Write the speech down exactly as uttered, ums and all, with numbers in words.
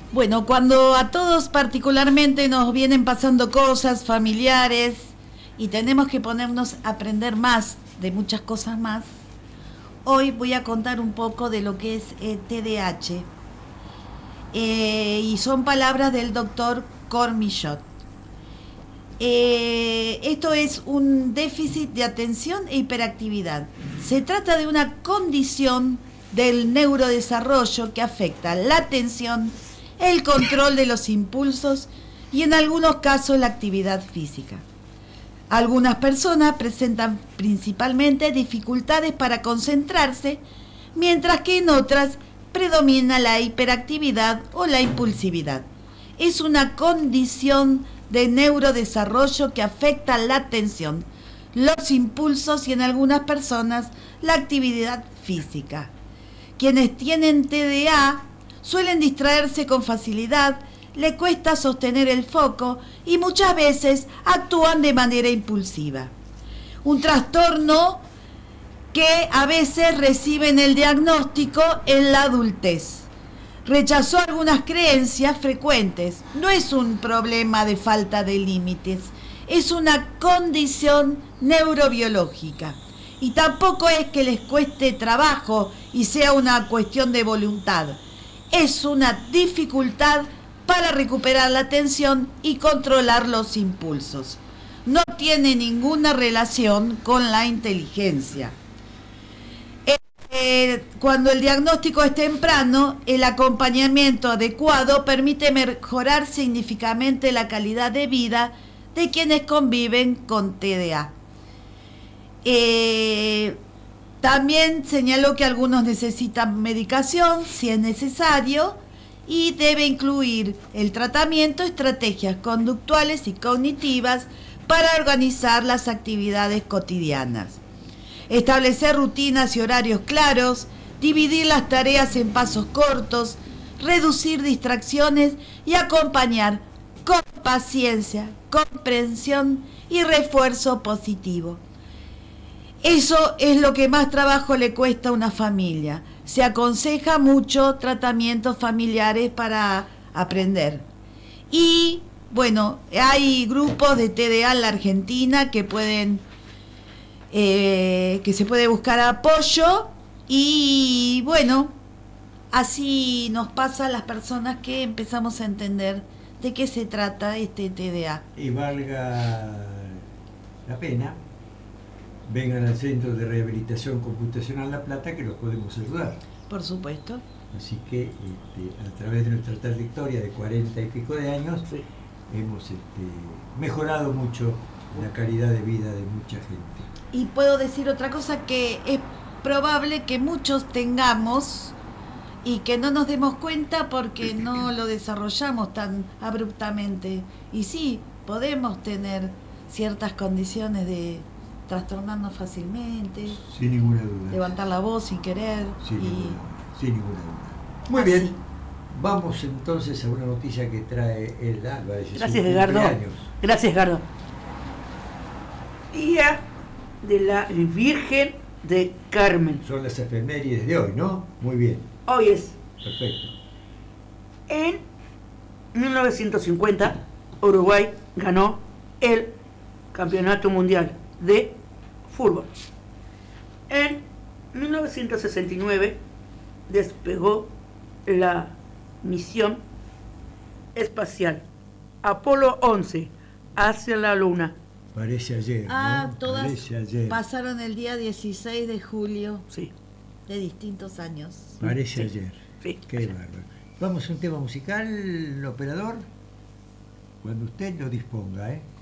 Bueno, cuando a todos particularmente nos vienen pasando cosas familiares y tenemos que ponernos a aprender más de muchas cosas más, hoy voy a contar un poco de lo que es eh, T D A H. Eh, y son palabras del doctor Cormillot. Eh, esto es un déficit de atención e hiperactividad. Se trata de una condición del neurodesarrollo que afecta la atención, el control de los impulsos y en algunos casos la actividad física. Algunas personas presentan principalmente dificultades para concentrarse, mientras que en otras predomina la hiperactividad o la impulsividad. Es una condición de neurodesarrollo que afecta la atención, los impulsos y en algunas personas la actividad física. Quienes tienen T D A suelen distraerse con facilidad, le cuesta sostener el foco y muchas veces actúan de manera impulsiva. Un trastorno que a veces reciben el diagnóstico en la adultez. Rechazó algunas creencias frecuentes. No es un problema de falta de límites, es una condición neurobiológica. Y tampoco es que les cueste trabajo y sea una cuestión de voluntad. Es una dificultad para recuperar la atención y controlar los impulsos. No tiene ninguna relación con la inteligencia. Eh, cuando el diagnóstico es temprano, el acompañamiento adecuado permite mejorar significativamente la calidad de vida de quienes conviven con T D A. Eh, también señaló que algunos necesitan medicación si es necesario y debe incluir el tratamiento, estrategias conductuales y cognitivas para organizar las actividades cotidianas. Establecer rutinas y horarios claros, dividir las tareas en pasos cortos, reducir distracciones y acompañar con paciencia, comprensión y refuerzo positivo. Eso es lo que más trabajo le cuesta a una familia. Se aconseja mucho tratamientos familiares para aprender. Y bueno, hay grupos de T D A en la Argentina que pueden Eh, que se puede buscar apoyo y bueno, así nos pasa a las personas que empezamos a entender de qué se trata este T D A. Y valga la pena, vengan al Centro de Rehabilitación Computacional La Plata que los podemos ayudar. Por supuesto. Así que este, a través de nuestra trayectoria de cuarenta y pico de años, sí, hemos este, mejorado mucho la calidad de vida de mucha gente. Y puedo decir otra cosa, que es probable que muchos tengamos y que no nos demos cuenta porque no lo desarrollamos tan abruptamente. Y sí, podemos tener ciertas condiciones de trastornarnos fácilmente, sin ninguna duda, levantar la voz sin querer. Sin, y... ninguna, sin ninguna duda. Muy así. bien, vamos entonces a una noticia que trae el Álvarez. Gracias, Edgardo. Gracias, Edgardo. Día de la Virgen de Carmen. Son las efemérides de hoy, ¿no? Muy bien. Hoy es. Perfecto. En mil novecientos cincuenta, Uruguay ganó el Campeonato Mundial de Fútbol. En mil novecientos sesenta y nueve despegó la misión espacial Apolo once hacia la Luna. Parece ayer. Ah, ¿no? todas Parece ayer. pasaron el día dieciséis de julio. Sí. De distintos años. Parece sí. ayer. Sí. Qué bárbaro. Vamos a un tema musical, operador. Cuando usted lo disponga, ¿eh?